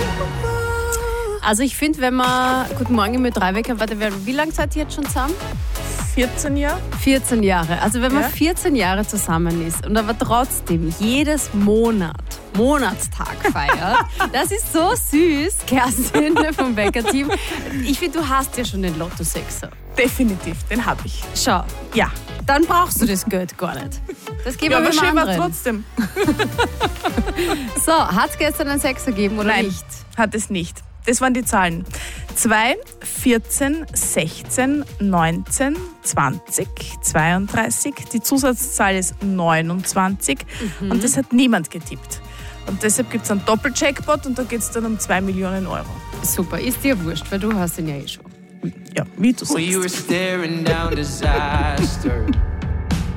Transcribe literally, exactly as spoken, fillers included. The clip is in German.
Also ich finde, wenn man Guten Morgen mit drei Wecker, warte, wie lange seid ihr jetzt schon zusammen? vierzehn Jahre. vierzehn Jahre. Also wenn man Ja. vierzehn Jahre zusammen ist und aber trotzdem jedes Monat Monatstag feiert, das ist so süß, Kerstin vom Wecker-Team. Ich finde, du hast ja schon den Lotto-Sechser. Definitiv, den habe ich. Schau, Ja. dann brauchst du das Geld gar nicht. Das geben Ja, wir aber beim schön war anderen. trotzdem. So, hat es gestern einen Sechser gegeben oder Nein, nicht? hat es nicht. Das waren die Zahlen. zwei, vierzehn, sechzehn, neunzehn, zwanzig, zweiunddreißig. Die Zusatzzahl ist neunundzwanzig Mhm. und das hat niemand getippt. Und deshalb gibt es einen Doppeljackpot und da geht es dann um zwei Millionen Euro. Super, ist dir wurscht, weil du hast ihn ja eh schon. Ja, wie du Well, you were sagst. staring down disaster.